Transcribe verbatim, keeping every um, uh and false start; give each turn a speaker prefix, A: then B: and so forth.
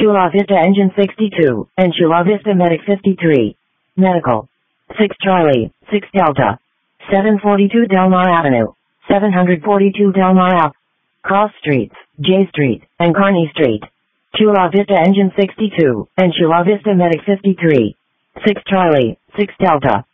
A: Chula Vista Engine sixty-two, and Chula Vista Medic fifty-three. Medical. six Charlie, six Delta. seven forty-two Delmar Avenue. seven forty-two Delmar Ave. Cross Streets, J Street, and Kearney Street. Chula Vista Engine sixty-two, and Chula Vista Medic fifty-three. six Charlie, six Delta.